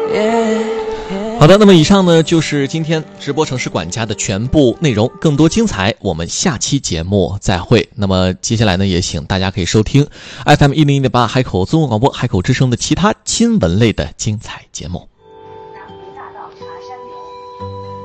好的，那么以上呢就是今天直播城市管家的全部内容，更多精彩我们下期节目再会。那么接下来呢，也请大家可以收听 FM 101.8海口综合广播海口之声的其他新闻类的精彩节目。